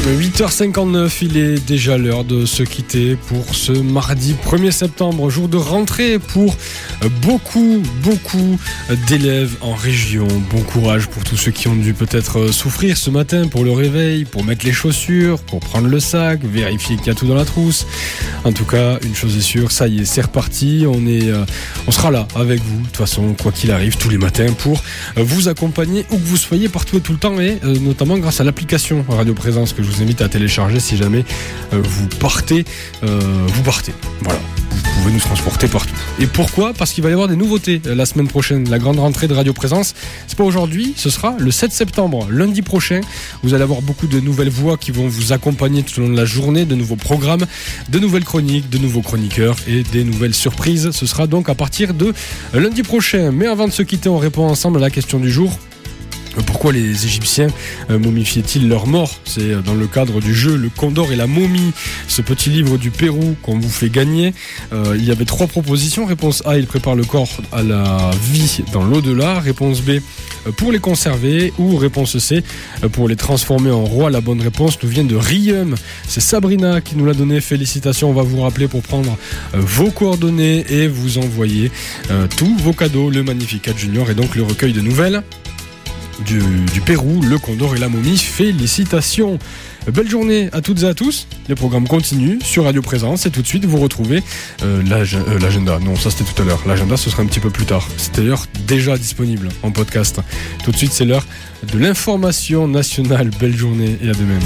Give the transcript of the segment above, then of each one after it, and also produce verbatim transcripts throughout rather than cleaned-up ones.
huit heures cinquante-neuf, il est déjà l'heure de se quitter pour ce mardi premier septembre, jour de rentrée pour beaucoup, beaucoup d'élèves en région. Bon courage pour tous ceux qui ont dû peut-être souffrir ce matin pour le réveil, pour mettre les chaussures, pour prendre le sac, vérifier qu'il y a tout dans la trousse. En tout cas, une chose est sûre, ça y est, c'est reparti. On est, euh, on sera là avec vous, de toute façon, quoi qu'il arrive, tous les matins pour vous accompagner où que vous soyez, partout et tout le temps, et euh, notamment grâce à l'application Radio Présence que je vous invite à télécharger si jamais euh, vous partez, euh, vous partez. Voilà. Vous pouvez nous transporter partout. Et pourquoi ? Parce qu'il va y avoir des nouveautés la semaine prochaine. La grande rentrée de Radio Présence, c'est pas aujourd'hui, ce sera le sept septembre, lundi prochain. Vous allez avoir beaucoup de nouvelles voix qui vont vous accompagner tout au long de la journée, de nouveaux programmes, de nouvelles chroniques, de nouveaux chroniqueurs et des nouvelles surprises. Ce sera donc à partir de lundi prochain. Mais avant de se quitter, on répond ensemble à la question du jour. Pourquoi les Égyptiens euh, momifiaient-ils leurs morts ? C'est dans le cadre du jeu Le Condor et la momie, ce petit livre du Pérou qu'on vous fait gagner. Euh, il y avait trois propositions. Réponse A, il prépare le corps à la vie dans l'au-delà. Réponse B, euh, pour les conserver. Ou réponse C, euh, pour les transformer en roi. La bonne réponse nous vient de Rium. C'est Sabrina qui nous l'a donné. Félicitations, on va vous rappeler pour prendre euh, vos coordonnées et vous envoyer euh, tous vos cadeaux. Le Magnificat Junior et donc le recueil de nouvelles Du, du Pérou, Le Condor et la momie. Félicitations. Belle journée à toutes et à tous. Les programmes continuent sur Radio Présence et tout de suite vous retrouvez euh, l'ag- euh, l'agenda. Non, ça c'était tout à l'heure. L'agenda ce sera un petit peu plus tard. C'est d'ailleurs déjà disponible en podcast. Tout de suite c'est l'heure de l'information nationale. Belle journée et à demain.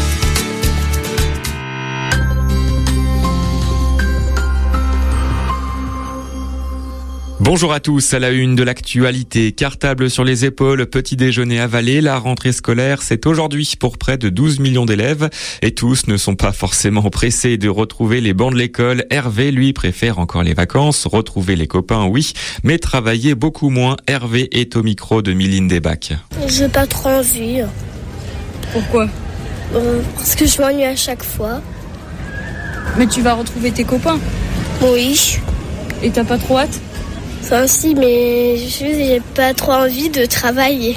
Bonjour à tous, à la une de l'actualité. Cartable sur les épaules, petit déjeuner avalé, la rentrée scolaire, c'est aujourd'hui pour près de douze millions d'élèves. Et tous ne sont pas forcément pressés de retrouver les bancs de l'école. Hervé, lui, préfère encore les vacances. Retrouver les copains, oui, mais travailler beaucoup moins. Hervé est au micro de Mylène Desbacs. J'ai pas trop envie. Pourquoi ? euh, Parce que je m'ennuie à chaque fois. Mais tu vas retrouver tes copains. Oui. Et t'as pas trop hâte ? Ça aussi, mais j'ai pas trop envie de travailler.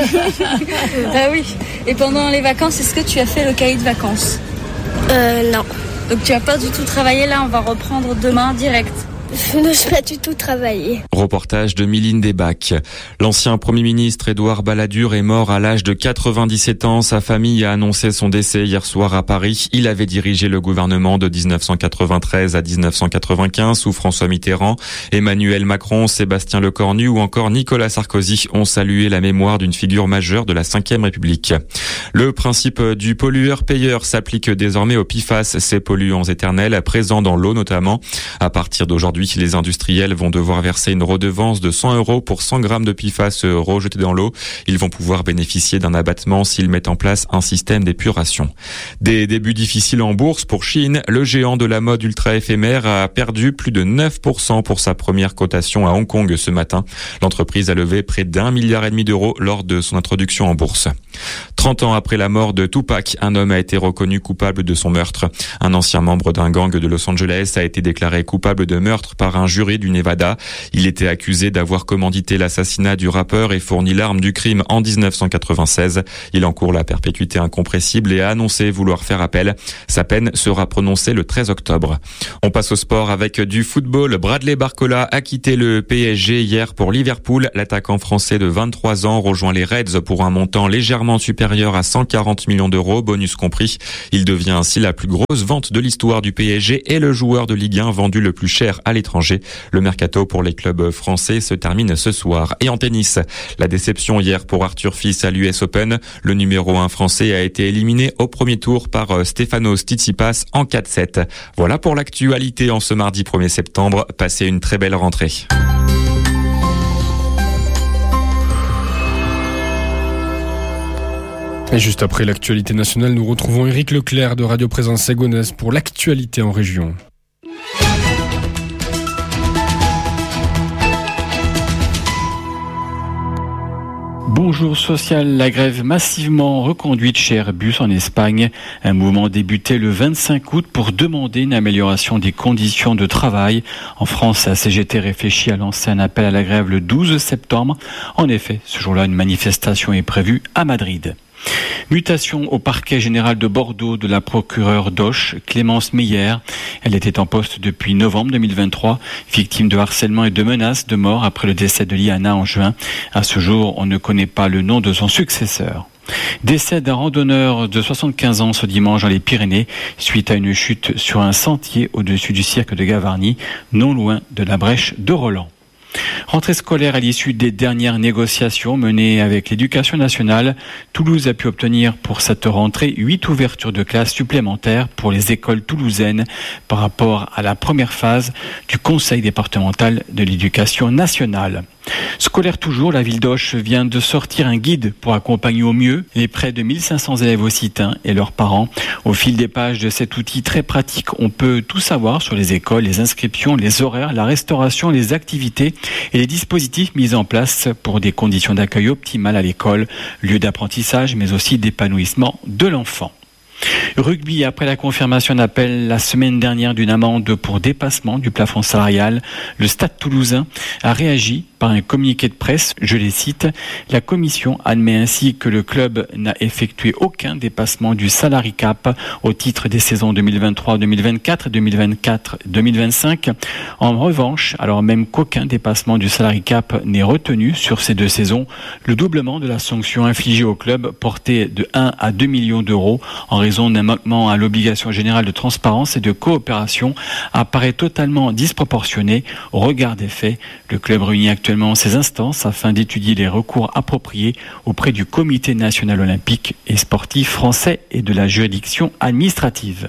Ah oui. Et pendant les vacances, est-ce que tu as fait le cahier de vacances ? Euh, non. Donc tu as pas du tout travaillé là, on va reprendre demain direct. Je n'ai pas du tout travaillé. Reportage de Mylène Desbacs. L'ancien Premier ministre Édouard Balladur est mort à l'âge de quatre-vingt-dix-sept ans. Sa famille a annoncé son décès hier soir à Paris. Il avait dirigé le gouvernement de dix-neuf cent quatre-vingt-treize à dix-neuf cent quatre-vingt-quinze sous François Mitterrand. Emmanuel Macron, Sébastien Lecornu ou encore Nicolas Sarkozy ont salué la mémoire d'une figure majeure de la cinquième République. Le principe du pollueur-payeur s'applique désormais aux P F A S, ces polluants éternels présents dans l'eau notamment. À partir d'aujourd'hui, les industriels vont devoir verser une redevance de cent euros pour cent grammes de P F A S rejetés dans l'eau. Ils vont pouvoir bénéficier d'un abattement s'ils mettent en place un système d'épuration. Des débuts difficiles en bourse pour Shein. Le géant de la mode ultra éphémère a perdu plus de neuf pour cent pour sa première cotation à Hong Kong ce matin. L'entreprise a levé près d'un milliard et demi d'euros lors de son introduction en bourse. trente ans après la mort de Tupac, un homme a été reconnu coupable de son meurtre. Un ancien membre d'un gang de Los Angeles a été déclaré coupable de meurtre par un jury du Nevada. Il était accusé d'avoir commandité l'assassinat du rappeur et fourni l'arme du crime en dix-neuf cent quatre-vingt-seize. Il encourt la perpétuité incompressible et a annoncé vouloir faire appel. Sa peine sera prononcée le treize octobre. On passe au sport avec du football. Bradley Barcola a quitté le P S G hier pour Liverpool. L'attaquant français de vingt-trois ans rejoint les Reds pour un montant légèrement supérieur à cent quarante millions d'euros, bonus compris. Il devient ainsi la plus grosse vente de l'histoire du P S G et le joueur de Ligue un vendu le plus cher à l'étranger. Le mercato pour les clubs français se termine ce soir. Et en tennis, la déception hier pour Arthur Fils à l'U S Open. Le numéro un français a été éliminé au premier tour par Stefanos Tsitsipas en quatre sept. Voilà pour l'actualité en ce mardi premier septembre. Passez une très belle rentrée. Et juste après l'actualité nationale, nous retrouvons Éric Leclerc de Radio Présence Ségonnès pour l'actualité en région. Bonjour social, la grève massivement reconduite chez Airbus en Espagne. Un mouvement débuté le vingt-cinq août pour demander une amélioration des conditions de travail. En France, la C G T réfléchit à lancer un appel à la grève le douze septembre. En effet, ce jour-là, une manifestation est prévue à Madrid. Mutation au parquet général de Bordeaux de la procureure d'Auch, Clémence Meyer. Elle était en poste depuis novembre deux mille vingt-trois, victime de harcèlement et de menaces de mort après le décès de Liana en juin. À ce jour, on ne connaît pas le nom de son successeur. Décès d'un randonneur de soixante-quinze ans ce dimanche dans les Pyrénées suite à une chute sur un sentier au-dessus du cirque de Gavarnie, non loin de la brèche de Roland. Rentrée scolaire à l'issue des dernières négociations menées avec l'Éducation nationale. Toulouse a pu obtenir pour cette rentrée huit ouvertures de classes supplémentaires pour les écoles toulousaines par rapport à la première phase du Conseil départemental de l'Éducation nationale. Scolaire toujours, la ville d'Auch vient de sortir un guide pour accompagner au mieux les près de mille cinq cents élèves occitans et leurs parents. Au fil des pages de cet outil très pratique, on peut tout savoir sur les écoles, les inscriptions, les horaires, la restauration, les activités et les dispositifs mis en place pour des conditions d'accueil optimales à l'école, lieu d'apprentissage mais aussi d'épanouissement de l'enfant. Rugby, après la confirmation d'appel la semaine dernière d'une amende pour dépassement du plafond salarial, le Stade toulousain a réagi par un communiqué de presse, je les cite. La commission admet ainsi que le club n'a effectué aucun dépassement du salary cap au titre des saisons deux mille vingt-trois deux mille vingt-quatre, deux mille vingt-quatre deux mille vingt-cinq. En revanche, alors même qu'aucun dépassement du salary cap n'est retenu sur ces deux saisons, le doublement de la sanction infligée au club portée de un à deux millions d'euros en raison d'un manquement à l'obligation générale de transparence et de coopération apparaît totalement disproportionné au regard des faits. Le club réunit actuellement ces instances afin d'étudier les recours appropriés auprès du Comité national olympique et sportif français et de la juridiction administrative.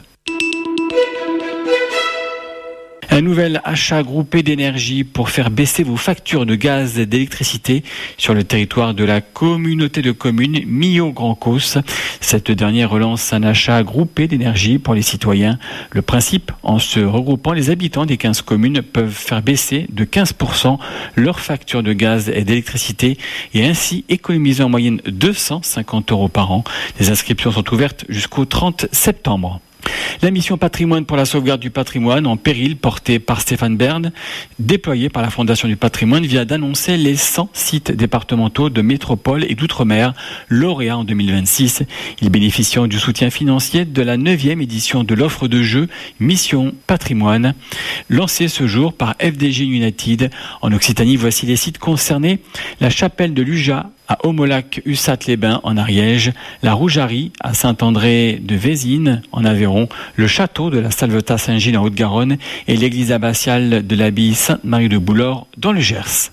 Un nouvel achat groupé d'énergie pour faire baisser vos factures de gaz et d'électricité sur le territoire de la communauté de communes Millau-Grand Causse. Cette dernière relance un achat groupé d'énergie pour les citoyens. Le principe, en se regroupant, les habitants des quinze communes peuvent faire baisser de quinze pour cent leurs factures de gaz et d'électricité et ainsi économiser en moyenne deux cent cinquante euros par an. Les inscriptions sont ouvertes jusqu'au trente septembre. La mission patrimoine pour la sauvegarde du patrimoine en péril portée par Stéphane Bern, déployée par la Fondation du patrimoine, vient d'annoncer les cent sites départementaux de métropole et d'outre-mer lauréats en deux mille vingt-six. Ils bénéficient du soutien financier de la neuvième édition de l'offre de jeu Mission Patrimoine, lancée ce jour par F D G United. En Occitanie, voici les sites concernés. La chapelle de Luja à Aumolac-Ussat-les-Bains en Ariège, la Rougerie à Saint-André de Vézines en Aveyron, le château de la Salvetat Saint-Gilles en Haute-Garonne et l'église abbatiale de l'abbaye Sainte-Marie de Boulor dans le Gers.